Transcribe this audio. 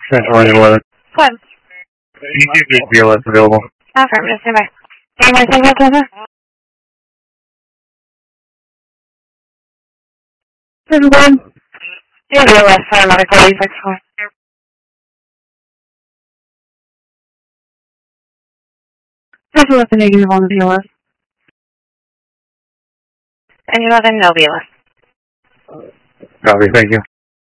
Central 11. What? Can you see if there's BLS available? Affirmative, stand by. Hey, my thing up, Tessa? This is one. Yeah, BLS, medical 864. This is a negative on the BLS. And you let them know BLS. Copy, thank you.